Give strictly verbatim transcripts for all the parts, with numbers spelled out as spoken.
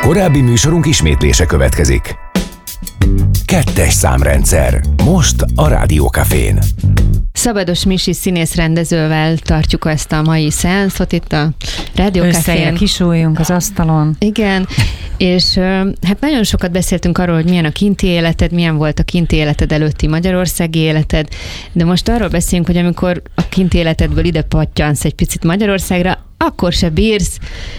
Korábbi műsorunk ismétlése következik. Kettes számrendszer. Most a Rádiókafén. Szabados Misi színész-rendezővel tartjuk ezt a mai szeánszot itt a Rádiókafén. Összejel kisúljunk az asztalon. Igen, és hát nagyon sokat beszéltünk arról, hogy milyen a kinti életed, milyen volt a kinti életed előtti magyarországi életed, de most arról beszélünk, hogy amikor a kinti életedből ide pattyansz egy picit Magyarországra, akkor se bírsz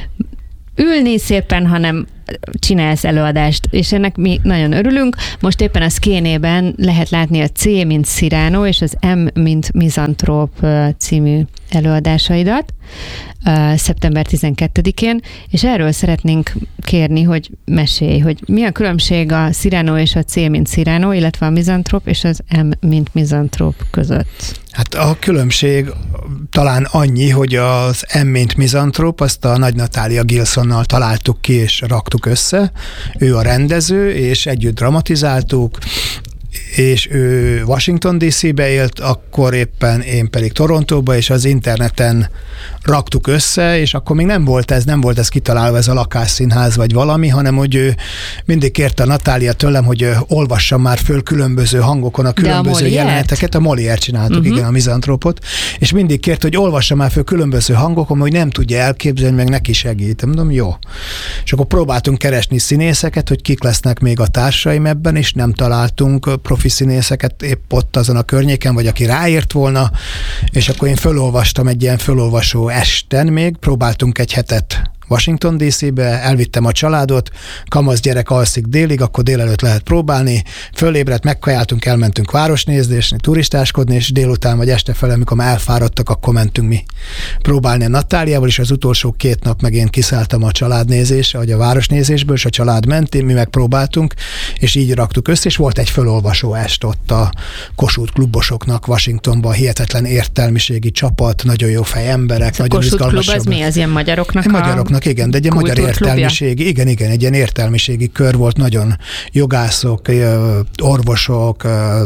ülni szépen, hanem csinálsz előadást, és ennek mi nagyon örülünk. Most éppen a Szkénében lehet látni a C, mint Cyrano, és az M, mint Mizantróp című előadásaidat szeptember tizenkettedikén, és erről szeretnénk kérni, hogy mesélj, hogy mi a különbség a Cyrano és a C, mint Cyrano, illetve a Mizantróp és az M, mint Mizantróp között. Hát a különbség talán annyi, hogy az M, mint Mizantróp, azt a Nagy Natália Gilsonnal találtuk ki és raktuk össze. Ő a rendező, és együtt dramatizáltuk, és ő Washington dé cé-be élt, akkor éppen én pedig Torontóba, és az interneten raktuk össze, és akkor még nem volt ez, nem volt ez kitalálva, ez a lakásszínház vagy valami, hanem hogy ő mindig kérte a Natália tőlem, hogy olvassam már föl különböző hangokon a különböző a jeleneteket. A Molière csináltuk, uh-huh. igen, a Mizantrópot, és mindig kérte, hogy olvassam már föl különböző hangokon, hogy nem tudja elképzelni, meg neki segít. Mondom, jó. És akkor próbáltunk keresni színészeket, hogy kik lesznek még a társaim ebben, és nem találtunk profi színészeket épp ott azon a környéken, vagy aki ráért volna, és akkor én fölolvastam egy ilyen fölolvasó esten még, próbáltunk egy hetet Washington dé cé-be, elvittem a családot, kamasz gyerek alszik délig, akkor délelőtt lehet próbálni, fölébredt, megkajáltunk, elmentünk városnézni, turistáskodni, és délután vagy este fel, amikor már elfáradtak, akkor mentünk mi próbálni a Natáliával, és az utolsó két nap meg én kiszálltam a családnézésre, vagy a városnézésből, és a család ment, mi megpróbáltunk, és így raktuk össze, és volt egy fölolvasó est ott a Kossuth klubosoknak Washingtonban, hihetetlen értelmiségi csapat, nagyon jó fej emberek, a nagyon izgalmas. izgalmas. Klub az mi? Az ilyen magyaroknak a... Magyaroknak, igen, de egy magyar értelmiségi, igen, igen, egy ilyen értelmiségi kör volt, nagyon jogászok, orvosok,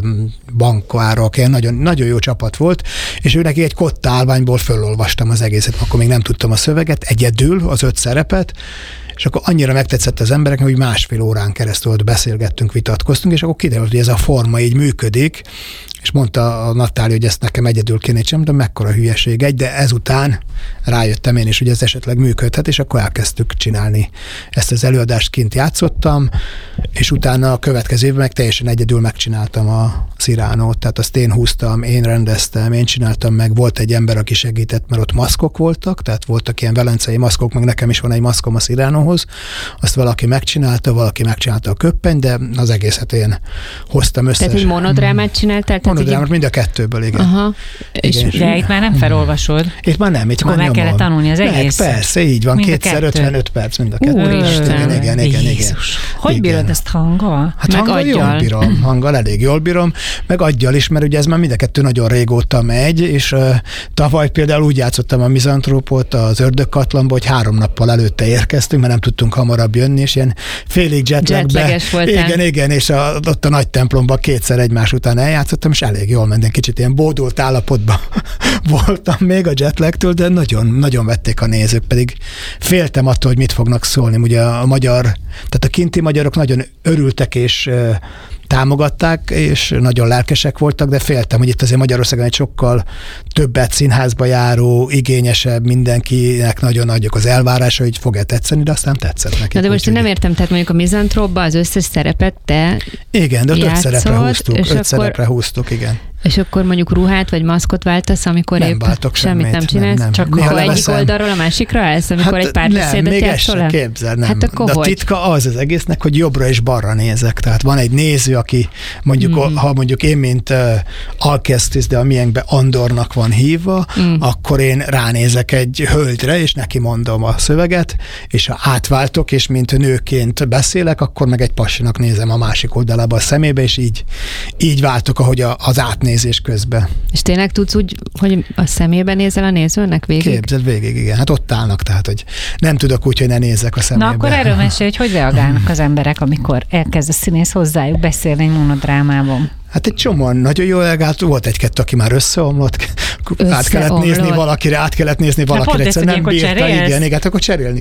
bankárok, ilyen nagyon, nagyon jó csapat volt, és ő neki egy kotta állványból fölolvastam az egészet, akkor még nem tudtam a szöveget, egyedül az öt szerepet, és akkor annyira megtetszett az embereknek, hogy másfél órán keresztül ott beszélgettünk, vitatkoztunk, és akkor kiderült, hogy ez a forma így működik, és mondta a Natália, hogy ezt nekem egyedül kéne csinálni, de mekkora hülyeség egy, de ezután rájöttem én is, hogy ez esetleg működhet, és akkor elkezdtük csinálni ezt az előadást, kint játszottam, és utána a következő évben meg teljesen egyedül megcsináltam a Cyránót, tehát azt én húztam, én rendeztem, én csináltam meg, volt egy ember, aki segített, mert ott maszkok voltak, tehát voltak ilyen velencei maszkok, meg nekem is van egy maszkom a Cyránóhoz, azt valaki megcsinálta, valaki megcsinálta a köppeny, de az egészet én hoztam össze. Tehát egy monodrámát csináltál? Monodrámát, mind a kettőből, igen. Aha. igen. És de itt már nem felolvasod. Itt már nem, itt akkor már meg kellett tanulni az egész. Meg, persze, így van, kétszer ötvenöt perc mind a kettő. Úristen. Igen, igen, igen, igen. Hogy igen. bírod ezt hanggal? Hát meg hanggal aggyal. jól bírom, hanggal elég jól bírom, meg aggyal is, mert ugye ez már mind a kettő nagyon régóta megy, és uh, tavaly például úgy játszottam a Mizantrópot az Ördögkatlanba, hogy három nappal előtte érkeztünk, mert nem tudtunk hamarabb jönni, és ilyen félig jetlagbe. Jetlages voltál. Igen, igen, és a, ott a nagy templomban kétszer egymás után eljátszottam, és elég jól ment, kicsit ilyen bódult állapotban voltam még a jetlagtől, de nagyon, nagyon vették a nézők, pedig féltem attól, hogy mit fognak szólni. Ugye a magyar, tehát a kinti magyarok nagyon örültek és támogatták, és nagyon lelkesek voltak, de féltem, hogy itt azért Magyarországon egy sokkal többet színházba járó, igényesebb, mindenkinek nagyon nagyok az elvárása, hogy fog-e tetszeni, de aztán tetszett neki. Na de most én nem értem, tehát mondjuk a Mizantrópba az összes szerepet te igen, de ott öt szerepre húztuk, öt akkor, szerepre húztuk, igen. És akkor mondjuk ruhát vagy maszkot váltasz, amikor nem épp váltok semmit semmit, nem csinálsz, nem, nem. csak Néha ha egyik leveszem. oldalról a másikra állsz, amikor hát egy pár nem, beszédet még ezt sem képzel, nem. Hát akkor de a hogy? titka az az egésznek, hogy jobbra és balra nézek. Tehát van egy néző, aki mondjuk, mm. ha mondjuk én, mint uh, Alcestis, de a miénkben Andornak van hívva, mm. akkor én ránézek egy hölgyre, és neki mondom a szöveget, és ha átváltok, és mint nőként beszélek, akkor meg egy pasinak nézem a másik oldalába a szemébe, és így, így váltok, ahogy a, az átnézés közben. És tényleg tudsz úgy, hogy a szemébe nézel a nézőnek végig? Képzeld végig, igen. Hát ott állnak, tehát, hogy nem tudok úgy, hogy ne nézzek a szemébe. Na akkor erről mesélj, hogy hogy reagálnak az emberek, amikor elkezd a színész hozzájuk beszélni egy monodrámában. Hát egy csomóan nagyon jól reagált, volt egy-kettő, aki már összeomlott, összeomlott. át kellett nézni valakire, át kellett nézni valakire, pont egyszer ezt, nem bírta, igen, igen, hát akkor cserélni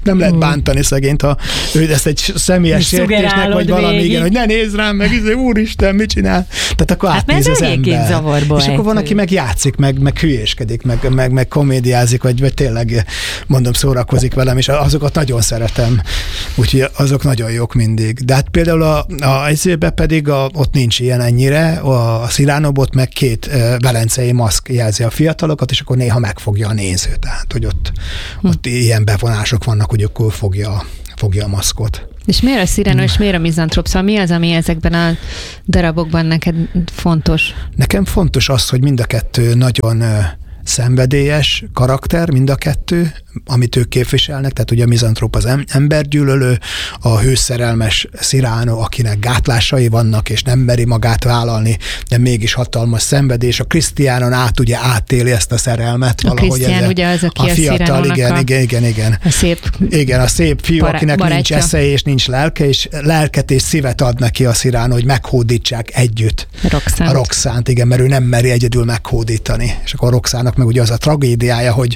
nem lehet bántani szegényt, ha ő ezt egy személyes sértésnek, vagy valami, igen, hogy ne nézz rám, meg izé, úristen, mit csinál? Tehát akkor hát átnéz az ember. Zavarba és akkor van, aki meg játszik, meg, meg hülyéskedik, meg, meg, meg komédiázik, vagy, vagy tényleg, mondom, szórakozik velem, és azokat nagyon szeretem. Úgyhogy azok nagyon jók mindig. De hát például a, a ezében pedig a, ott nincs ilyen ennyire, a, a Sziránobot meg két uh, velencei maszk jelzi a fiatalokat, és akkor néha megfogja a néző. Tehát, hogy ott, hm. ott ilyen bevonások vannak, hogy akkor fogja, fogja a maszkot. És miért a Cyrano, és miért a mizantrop? Szóval mi az, ami ezekben a darabokban neked fontos? Nekem fontos az, hogy mind a kettő nagyon uh, szenvedélyes karakter, mind a kettő, amit ők képviselnek, tehát ugye a mizantrop az embergyűlölő, a hőszerelmes Cyrano, akinek gátlásai vannak, és nem meri magát vállalni, de mégis hatalmas szenvedés. A Krisztiánon át ugye átéli ezt a szerelmet. A Krisztián ugye az, aki a, a fiatal, igen, a, igen, igen, igen. A szép Igen, a szép fiú, bar- akinek barátja. nincs esze és nincs lelke, és lelket és szívet ad neki a Cyrano, hogy meghódítsák együtt. Roxánt. A Roxánt, igen, mert ő nem meri egyedül meghódítani. És akkor a Roxának meg ugye az a tragédiája, hogy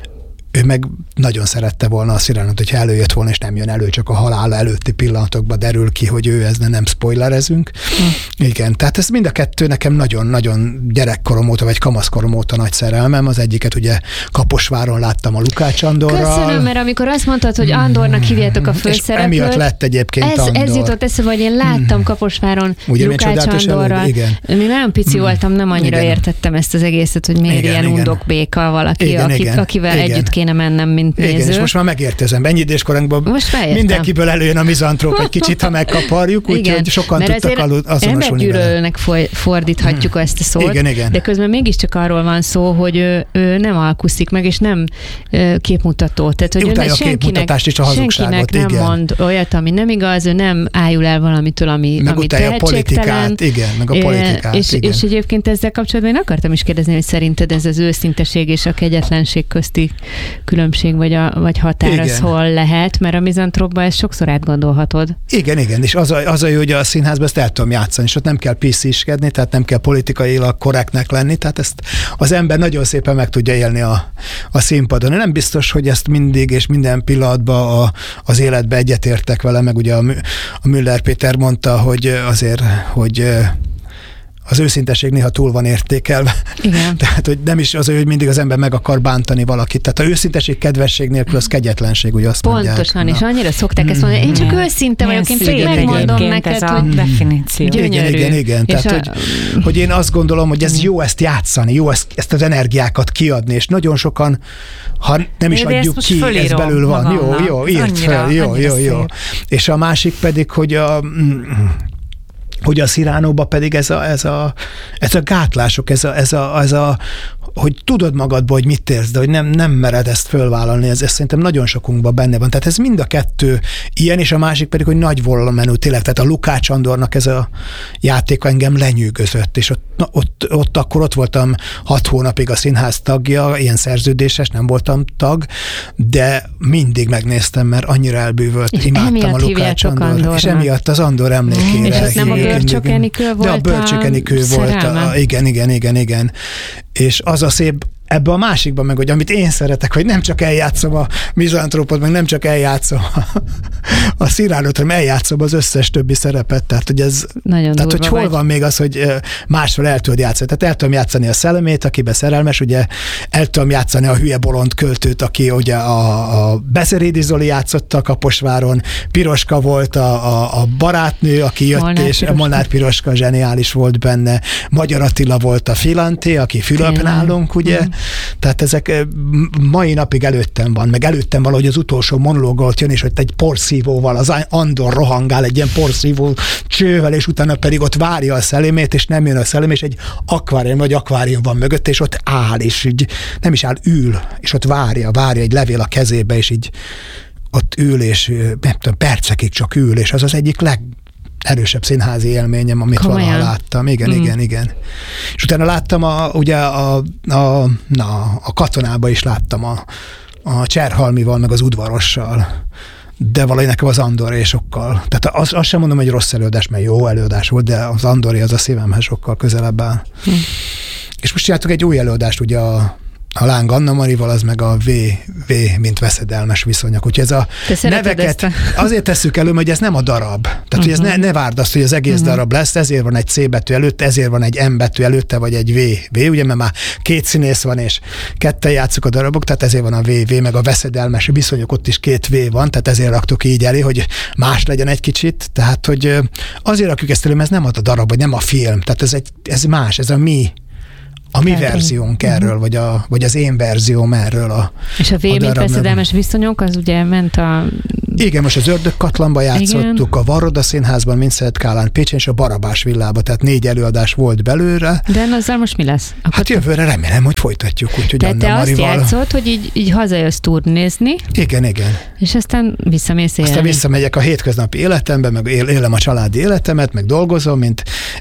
ő meg nagyon szerette volna a Cyranót, hogyha előjött volna, és nem jön elő, csak a halála előtti pillanatokban derül ki, hogy ő ez, ne nem spoilerezünk. Hm. Igen, tehát ez mind a kettő nekem nagyon-nagyon gyerekkorom óta, vagy kamaszkorom óta nagy szerelmem. Az egyiket ugye Kaposváron láttam a Lukács Andorral. Köszönöm, mert amikor azt mondtad, hogy Andornak hívjátok a főszereplőt. És emiatt lett egyébként ez, Andor. Ez jutott eszembe, hogy én láttam Kaposváron ugye, Lukács Andorral. Igen. Én nagyon pici mm. voltam, nem annyira igen. értettem ezt az egészet, hogy miért igen, ilyen igen. undokbéka valaki, igen, akit, igen, akivel igen. együtt kéne mennem, mint néző. Igen, és most már megérti az ember. Ennyi időskorunkban mindenkiből előjön a mizantróp egy kicsit, ha megkaparjuk, úgyhogy sokan mert tudtak azonosulni. Embergyűlölőnek fordíthatjuk hmm. ezt a szót, igen, igen. de közben mégiscsak arról van szó, hogy ő, ő nem alkuszik meg, és nem képmutató. Tehát, hogy utálja a képmutatást és a hazugságot. Nem igen. mond olyat, ami nem igaz, ő nem ájul el valamitől, ami, meg ami utálja a politikát, igen, meg a é, politikát. És, igen. és egyébként ezzel kapcsolatban én akartam is kérdezni, hogy szerinted ez az őszinteség és a kegyetlenség közti különbség, vagy, a, vagy határ igen. az hol lehet, mert a mizantrópban ezt sokszor átgondolhatod. Igen, igen, és az a, az a jó, hogy a színházban ezt el tudom játszani, és ott nem kell pé cé-skedni, tehát nem kell politikailag korrektnek lenni, tehát ezt az ember nagyon szépen meg tudja élni a, a színpadon. Nem biztos, hogy ezt mindig és minden pillanatban a, az életbe egyetértek vele, meg ugye a, a Müller Péter mondta, hogy azért, hogy az őszinteség néha túl van értékelve. Igen. Tehát, hogy nem is az, hogy mindig az ember meg akar bántani valakit. Tehát a őszinteség, kedvesség nélkül az kegyetlenség, ugye azt pontosan, mondják. Pontosan, és annyira szokták ezt mondani. Én csak őszinte vagyok, én csak megmondom neked, hogy definíció. Gyönyörű. Igen, igen, igen. Tehát, a... hogy, hogy én azt gondolom, hogy ez jó ezt játszani, jó ezt, ezt az energiákat kiadni, és nagyon sokan, ha nem is de adjuk ki, ez belül van. Magamnak. Jó, jó, írd fel, jó, jó, jó. És a másik pedig, hogy a... hogy a Cyranoba pedig ez a, ez a, ez a gátlások, ez a, ez a, ez a hogy tudod magadból, hogy mit érsz, de hogy nem, nem mered ezt fölvállalni, ez, ez szerintem nagyon sokunkban benne van. Tehát ez mind a kettő ilyen, és a másik pedig, hogy nagy volumenű tényleg. Tehát a Lukács Andornak ez a játék engem lenyűgözött, és ott, na, ott, ott akkor ott voltam hat hónapig a színház tagja, ilyen szerződéses, nem voltam tag, de mindig megnéztem, mert annyira elbűvölt. És imádtam a Lukács Andor, és emiatt az Andor emlékére. És ott nem a Bölcsök Enikő volt de a Bölcsök Enikő volt. A, igen, igen, igen, igen. És az a szép ebbe a másikban meg, hogy amit én szeretek, hogy nem csak eljátszom a mizantrópot, meg nem csak eljátszom a, a Cyránót, hanem eljátszom az összes többi szerepet. Tehát, hogy ez, nagyon tehát, hogy hol vagy. van még az, hogy másról el tudod játszani. Tehát el tudom játszani a szellemét, akiben szerelmes, ugye el tudom játszani a hülye bolond költőt, aki ugye a, a Beszerédi Zoli játszotta a Kaposváron, Piroska volt a, a, a barátnő, aki jött, Molnár és Piroska. Molnár Piroska zseniális volt benne, Magyar Attila volt a Filanté, aki Fülöp nálunk, ugye, mm. Tehát ezek mai napig előttem van, meg előttem valahogy az utolsó monológot jön, és hogy egy porszívóval, az Andor rohangál egy ilyen porszívó csővel, és utána pedig ott várja a szelémét, és nem jön a szelém, és egy akvárium vagy akvárium van mögött, és ott áll, és így nem is áll, ül, és ott várja, várja egy levél a kezébe, és így ott ül, és nem tudom, percekig csak ül, és az az egyik leg erősebb színházi élményem, amit Komolyan? valaha láttam. Igen, mm. igen, igen. És utána láttam a, ugye a, a, na, a Katonába is láttam a, a Cserhalmival, meg az Udvarossal, de valahogy nekem az Andoré sokkal. Tehát azt, azt sem mondom, hogy rossz előadás, mert jó előadás volt, de az Andoré az a szívemhez sokkal közelebb áll. Mm. És most csináltuk egy új előadást, ugye a a Láng Anna Marival, az meg a V, V, mint veszedelmes viszonyok. Úgyhogy ez a neveket a... azért tesszük elő, hogy ez nem a darab. Tehát, uh-huh. hogy ez ne, ne várd azt, hogy az egész uh-huh. darab lesz, ezért van egy C betű előtte, ezért van egy M betű előtte, vagy egy V. V, ugye, mert már két színész van, és ketten játszuk a darabok, tehát ezért van a V, V, meg a veszedelmes viszonyok, ott is két V van, tehát ezért raktuk így elé, hogy más legyen egy kicsit. Tehát, hogy azért rakjuk ezt elő, mert ez nem a darab, vagy nem a film. Tehát ez, egy, ez más, ez a mi A mi verziónk erről, vagy, a, vagy az én verzióm erről. A, és a V, mint veszedelmes viszonyok, az ugye ment a... Igen, most az Ördögkatlanba játszottuk, igen. A Varroda Színházban, Mincelt Kálán Pécsen, és a Barabás villába, tehát négy előadás volt belőle. De azzal most mi lesz? Akkor hát jövőre remélem, hogy folytatjuk. Úgy, hogy de te Anna azt Marival... játszott, hogy így, így hazajössz turnézni. Igen, igen. És aztán visszamész élni. Aztán visszamegyek a hétköznapi életembe, meg élem a családi életemet, meg dolgozom, mint